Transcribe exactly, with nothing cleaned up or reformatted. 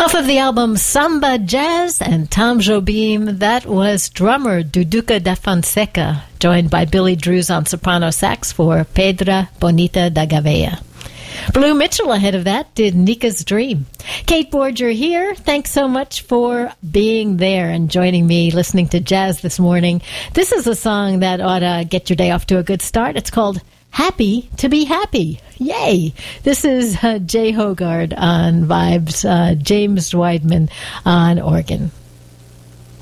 Off of the album Samba Jazz and Tom Jobim, that was drummer Duduca da Fonseca, joined by Billy Drews on soprano sax for Pedra Bonita da Gavea. Blue Mitchell ahead of that did Nika's Dream. Kate Borger here. Thanks so much for being there and joining me listening to jazz this morning. This is a song that ought to get your day off to a good start. It's called Happy to Be Happy. Yay! This is uh, Jay Hogard on Vibes, uh, James Weidman on organ.